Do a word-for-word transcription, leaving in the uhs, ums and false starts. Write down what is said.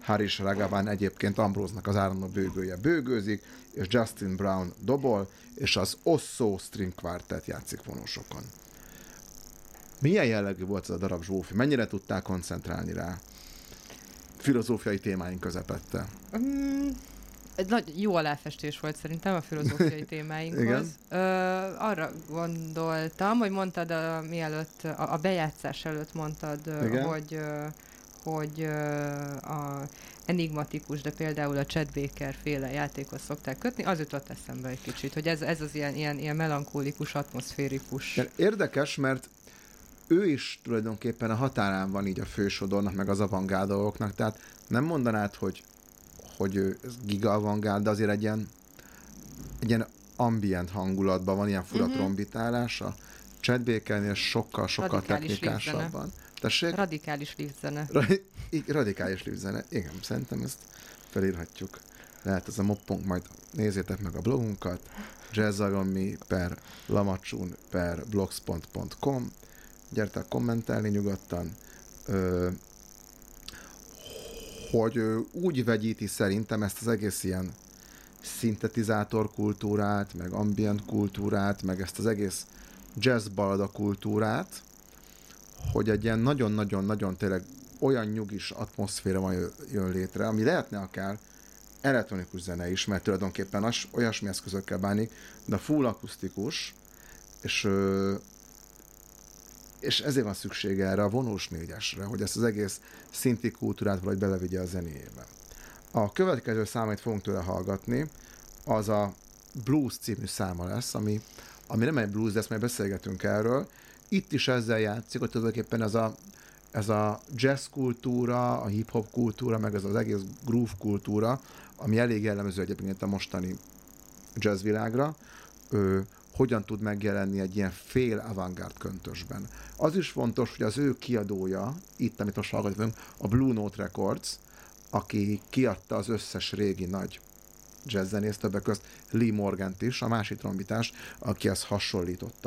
Harish Raghavan egyébként Ambróznak az állandó bőgője bőgőzik, és Justin Brown dobol, és az Osso String Quartet játszik vonósokon. Milyen jellegű volt ez a darab, Zsófi? Mennyire tudtál koncentrálni rá? Filozófiai témáink közepette. Mm, egy nagy, jó aláfestés volt szerintem a filozófiai témáinkhoz. Igen. Ö, arra gondoltam, hogy mondtad, a, mielőtt, a, a bejátszás előtt mondtad, ö, hogy, ö, hogy ö, a enigmatikus, de például a Chet Baker féle játékhoz szokták kötni, az jutott eszembe egy kicsit, hogy ez, ez az ilyen, ilyen, ilyen melankólikus, atmoszférikus. Érdekes, mert ő is tulajdonképpen a határán van így a fősodornak, meg az avantgárd dolgoknak, tehát nem mondanád, hogy, hogy ő giga avantgárd, de azért egy ilyen, egy ilyen ambient hangulatban van, ilyen fura uh-huh. trombitálása. Chet Bakernél sokkal-sokkal technikásabban. Tessék? Radikális lift-zene. Ra- radikális lift-zene. Igen, szerintem ezt felírhatjuk. Lehet ez a moppunk, majd nézzétek meg a blogunkat. jazzagomi per lamacsun per blogspot pont com. Gyertek kommentelni nyugodtan, ö, hogy ö, úgy vegyíti szerintem ezt az egész ilyen szintetizátor kultúrát, meg ambient kultúrát, meg ezt az egész jazz ballada kultúrát, hogy egy ilyen nagyon-nagyon-nagyon tényleg olyan nyugis atmoszféra van jön létre, ami lehetne akár elektronikus zene is, mert tulajdonképpen az, olyasmi eszközökkel bánik, de full akusztikus, és ö, és ezért van szüksége erre a vonós négyesre, hogy ezt az egész szinti kultúrát valahogy belevigye a zenéjébe. A következő szám, amit fogunk tőle hallgatni, az a Blues című száma lesz, ami, ami nem egy blues, de ezt majd beszélgetünk erről. Itt is ezzel játszik, hogy tulajdonképpen ez a, ez a jazz kultúra, a hip-hop kultúra, meg ez az egész groove kultúra, ami elég jellemző egyébként a mostani jazz világra, ő, hogyan tud megjelenni egy ilyen fél avantgárd köntösben. Az is fontos, hogy az ő kiadója, itt, amit most hallgatunk, a Blue Note Records, aki kiadta az összes régi nagy jazzzenész, többek közt Lee Morgant is, a másik trombitás, aki ezt hasonlította